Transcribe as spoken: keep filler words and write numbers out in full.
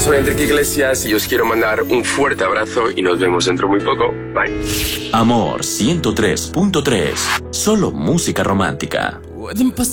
soy Enrique Iglesias y os quiero mandar un fuerte abrazo y nos vemos dentro muy poco. Bye. Amor ciento tres punto tres. Solo música romántica. Pueden pasar